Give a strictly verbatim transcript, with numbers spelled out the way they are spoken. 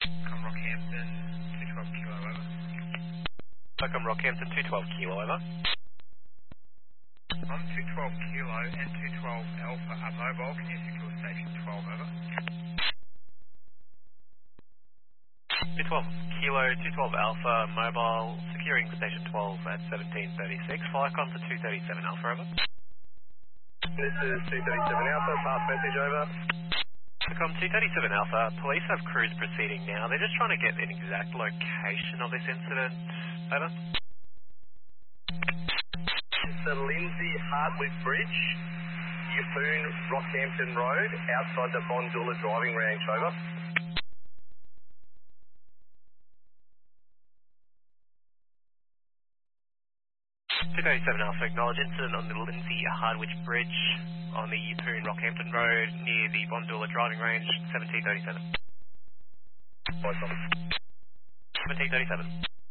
Come Rockhampton, two twelve kilo, over. Welcome Rockhampton, two twelve kilo, over. I'm two twelve kilo and two twelve alpha are mobile. Can you secure station twelve, over? two twelve kilo, two twelve alpha, mobile, securing station twelve at seventeen thirty-six. Flycom to two thirty-seven alpha, over. This is two thirty-seven alpha, pass message, over. Flycom two thirty-seven alpha, police have crews proceeding now. They're just trying to get an exact location of this incident, over. It's the Lindsay Hardwick Bridge, Yeppoon, Rockhampton Road, outside the Bondula driving range, over. two thirty-seven alpha, acknowledge incident on the Lindsay Hardwick Bridge on the Yeppoon Rockhampton Road near the Bondula driving range, seventeen thirty-seven. Bye, Tom. seventeen thirty-seven.